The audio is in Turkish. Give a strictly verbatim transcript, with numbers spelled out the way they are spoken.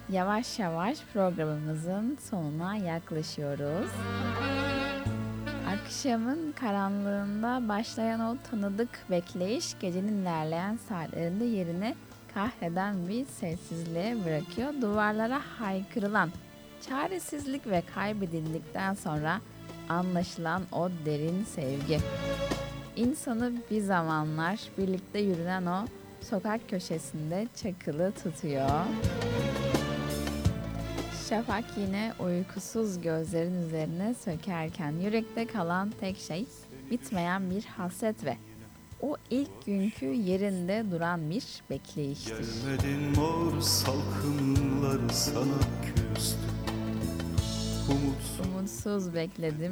Yavaş yavaş programımızın sonuna yaklaşıyoruz. Akşamın karanlığında başlayan o tanıdık bekleyiş gecenin ilerleyen saatlerinde yerini kahreden bir sessizliğe bırakıyor. Duvarlara haykırılan çaresizlik ve kaybedildikten sonra anlaşılan o derin sevgi. İnsanı bir zamanlar birlikte yürünen o sokak köşesinde çakılı tutuyor. Şafak yine uykusuz gözlerin üzerine sökerken yürekte kalan tek şey bitmeyen bir hasret ve o ilk günkü yerinde duran bir bekleyiştir. Gelmedin mor salkımlar sana küstü. Umutsuz Umutsuz bekledim.